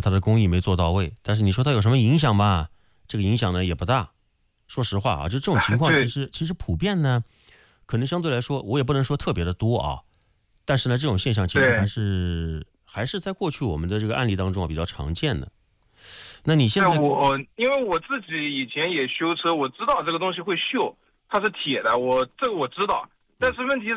它的工艺没做到位。但是你说它有什么影响吧？这个影响呢也不大。说实话啊，就这种情况其实普遍呢，可能相对来说我也不能说特别的多啊，但是呢这种现象其实还是在过去我们的这个案例当中比较常见的。那你现在因为我自己以前也修车，我知道这个东西会锈，它是铁的，这个我知道。但是问题